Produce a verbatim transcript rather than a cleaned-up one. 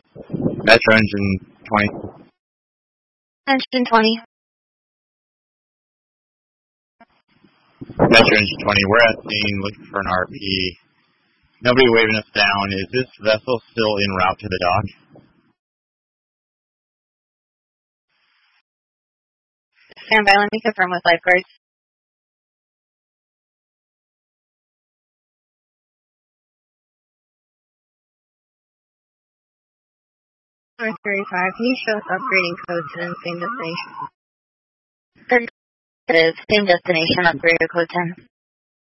Metro Engine twenty. Engine twenty. Metro Engine twenty, we're at scene looking for an R P. Nobody waving us down. Is this vessel still en route to the dock? Stand by, let me confirm with lifeguards. North thirty-five, can you show us upgrading codes and same destination? It is same destination, upgraded code ten.